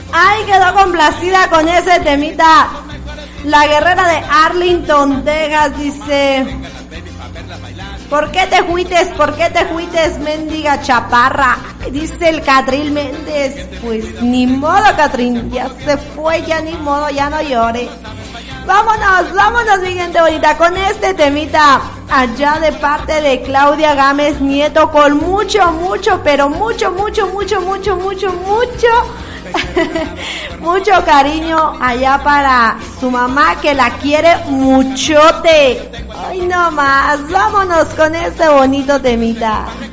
Ay, quedó complacida con ese temita. La guerrera de Arlington, Texas, dice: ¿Por qué te fuites, mendiga chaparra? Dice el Catril Méndez. Pues ni modo, Catrín, ya se fue, ya ni modo, ya no llore. Vámonos, mi gente bonita, con este temita allá de parte de Claudia Gámez Nieto, con mucho cariño allá para su mamá, que la quiere muchote. Ay, no más, vámonos con este bonito temita.